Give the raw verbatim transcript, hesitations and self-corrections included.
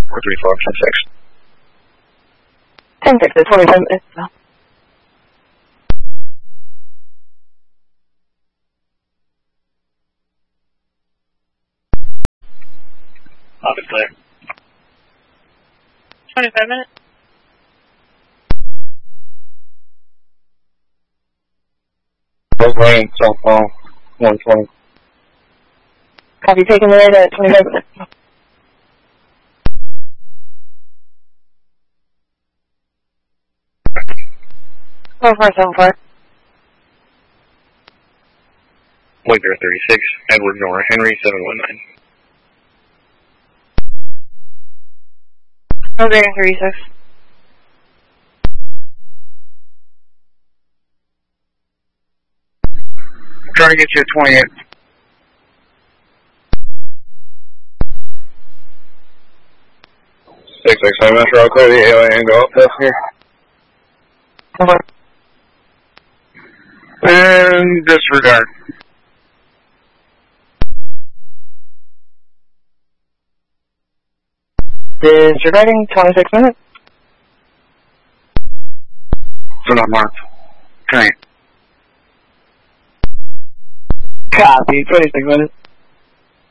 four three four, ten six. ten six, it's twenty-five minutes now. I'll be clear. twenty-five minutes. Both lanes, southbound, one twenty. Copy, taking the right at twenty-five minutes. four four seven four. Winker thirty-six, Edward Nora Henry, seven one nine. Winker thirty-six. I'm trying to get you a twenty-eight. six six seven, Metro, I'll clear the alien and go up this here. Over. And disregard. Disregarding twenty-six minutes. So not marked. Train. Copy, twenty-six minutes.